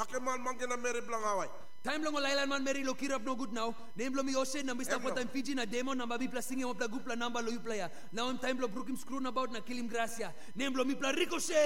Ake man mangena mere blangawai. Time long Lailan man Mary lo kirap no good now. Name lo mi ose na mista po Emlo. time Fiji na demo na mabi pla singing op la gupla number lo you player. Now time lo brook him screw about na kill him gracia. Name lo mi pla ricochet.